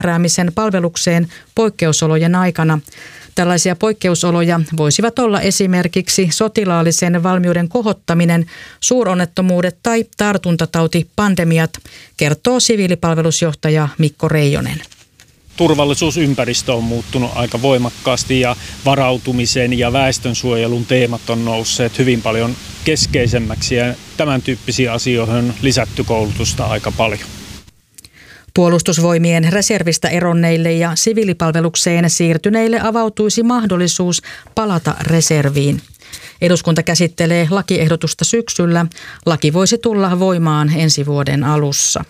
määräämisen palvelukseen poikkeusolojen aikana. Tällaisia poikkeusoloja voisivat olla esimerkiksi sotilaallisen valmiuden kohottaminen, suuronnettomuudet tai tartuntatautipandemiat, kertoo siviilipalvelusjohtaja Mikko Reijonen. Turvallisuusympäristö on muuttunut aika voimakkaasti ja varautumisen ja väestönsuojelun teemat on nousseet hyvin paljon keskeisemmäksi ja tämän tyyppisiin asioihin on lisätty koulutusta aika paljon. Puolustusvoimien reservistä eronneille ja siviilipalvelukseen siirtyneille avautuisi mahdollisuus palata reserviin. Eduskunta käsittelee lakiehdotusta syksyllä. Laki voisi tulla voimaan ensi vuoden alussa.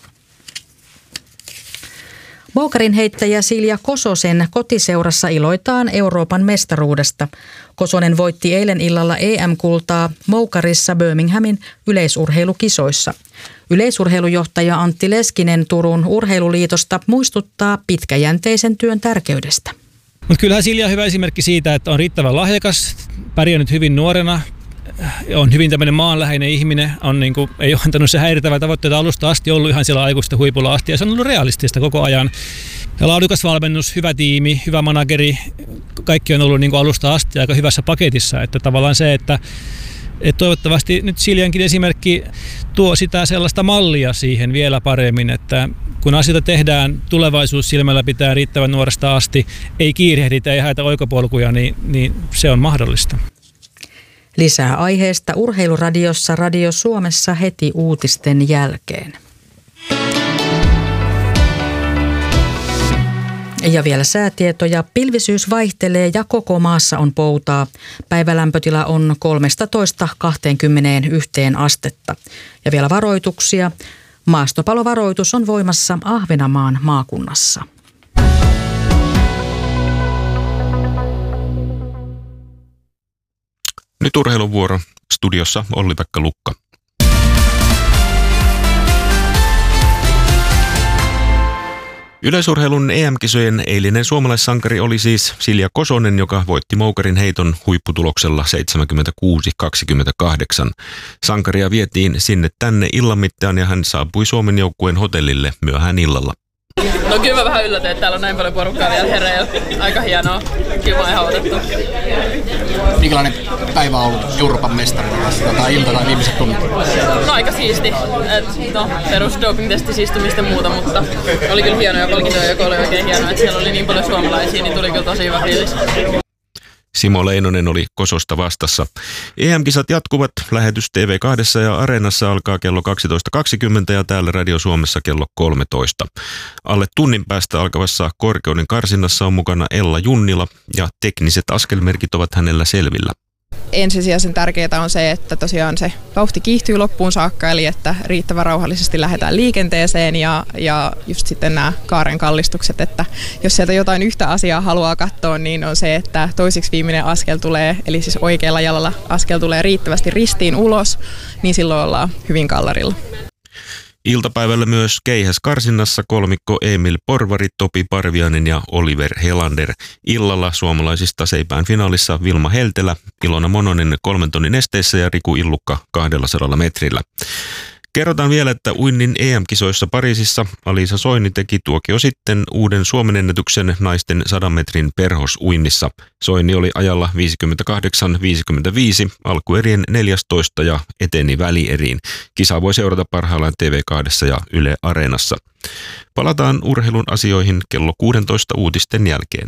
Moukarinheittäjä Silja Kososen kotiseurassa iloitaan Euroopan mestaruudesta. Kosonen voitti eilen illalla EM-kultaa moukarissa Birminghamin yleisurheilukisoissa. Yleisurheilujohtaja Antti Leskinen Turun urheiluliitosta muistuttaa pitkäjänteisen työn tärkeydestä. Mutta kyllähän Silja on hyvä esimerkki siitä, että on riittävän lahjakas, pärjännyt hyvin nuorena, on hyvin tämmöinen maanläheinen ihminen, ei ole antanut se häirittävää tavoitteita alusta asti, ollut ihan siellä aikuisten huipulla asti ja se on ollut realistista koko ajan. Ja laadukas valmennus, hyvä tiimi, hyvä manageri, kaikki on ollut alusta asti aika hyvässä paketissa, että tavallaan se, että toivottavasti nyt Siljankin esimerkki tuo sitä sellaista mallia siihen vielä paremmin, että kun asioita tehdään tulevaisuus silmällä pitää riittävän nuoresta asti, ei kiirehditä, ei haeta oikopolkuja, niin se on mahdollista. Lisää aiheesta Urheiluradiossa Radio Suomessa heti uutisten jälkeen. Ja vielä säätietoja. Pilvisyys vaihtelee ja koko maassa on poutaa. Päivälämpötila on 13–21 astetta. Ja vielä varoituksia. Maastopalovaroitus on voimassa Ahvenanmaan maakunnassa. Nyt urheiluvuoro. Studiossa Olli-Pekka Lukka. Yleisurheilun EM-kisojen eilinen suomalaissankari oli siis Silja Kosonen, joka voitti moukarin heiton huipputuloksella 76-28. Sankaria vietiin sinne tänne illan mittaan ja hän saapui Suomen joukkueen hotellille myöhään illalla. No kyllä mä vähän yllätyin, että täällä on näin paljon porukkaa vielä hereillä. Aika hienoa. Kyllä mä oon ihan otettu. Minkälainen päivä on ollut Euroopan mestarina tässä ilta tai viimeiset tunnit? No aika siisti. Perus doping-testis istumista muuta, mutta oli kyllä hienoja palkintoja, joka oli oikein hienoa, että siellä oli niin paljon suomalaisia, niin tuli kyllä tosi hyvä fiilis. Simo Leinonen oli Kososta vastassa. EM-kisat jatkuvat. Lähetys TV2 ja Areenassa alkaa kello 12.20 ja täällä Radio Suomessa kello 13. Alle tunnin päästä alkavassa korkeuden karsinnassa on mukana Ella Junnila ja tekniset askelmerkit ovat hänellä selvillä. Ensisijaisen tärkeää on se, että tosiaan se vauhti kiihtyy loppuun saakka, eli että riittävän rauhallisesti lähdetään liikenteeseen ja just sitten nämä kaaren kallistukset, että jos sieltä jotain yhtä asiaa haluaa katsoa, niin on se, että toisiksi viimeinen askel tulee, eli siis oikealla jalalla askel tulee riittävästi ristiin ulos, niin silloin ollaan hyvin kallarilla. Iltapäivällä myös keihäskarsinnassa kolmikko Emil Porvari, Topi Parviainen ja Oliver Helander. Illalla suomalaisista seipään finaalissa Vilma Heltelä, Ilona Mononen 3 tonnin esteissä ja Riku Illukka 200 metrillä. Kerrotaan vielä, että uinnin EM-kisoissa Pariisissa Alisa Soini teki tuokio sitten uuden Suomen ennätyksen naisten 100 metrin perhosuinnissa. Soini oli ajalla 58-55, alkuerien 14 ja eteni välieriin. Kisa voi seurata parhaillaan TV2 ja Yle Areenassa. Palataan urheilun asioihin kello 16 uutisten jälkeen.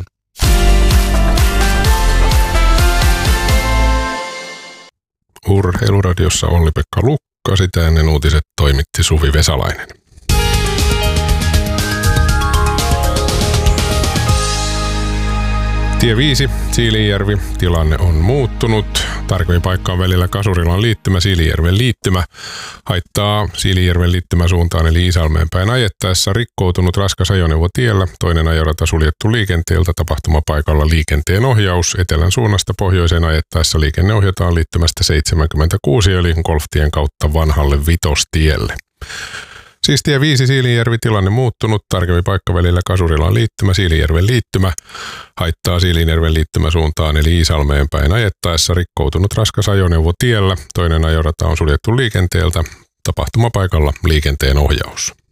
Urheiluradiossa Olli-Pekka Lukka. Sitä ennen uutiset toimitti Suvi Vesalainen. Tie 5, Siilinjärvi. Tilanne on muuttunut. Tarkemmin paikka on välillä Kasurilan liittymä, Siilinjärven liittymä. Haittaa Siilinjärven liittymäsuuntaan eli Iisalmeen päin ajettaessa rikkoutunut raskas ajoneuvo tiellä. Toinen ajorata suljettu liikenteeltä, tapahtumapaikalla liikenteen ohjaus. Etelän suunnasta pohjoiseen ajettaessa liikenne ohjataan liittymästä 76 eli Golftien kautta vanhalle Vitostielle. Siis tie 5 Siilinjärvi, tilanne muuttunut. Tarkemmin paikka välillä Kasurilan liittymä, Siilinjärven liittymä. Haittaa Siilinjärven liittymäsuuntaan eli Iisalmeen päin ajettaessa rikkoutunut raskas ajoneuvo tiellä. Toinen ajorata on suljettu liikenteeltä. Tapahtumapaikalla liikenteen ohjaus.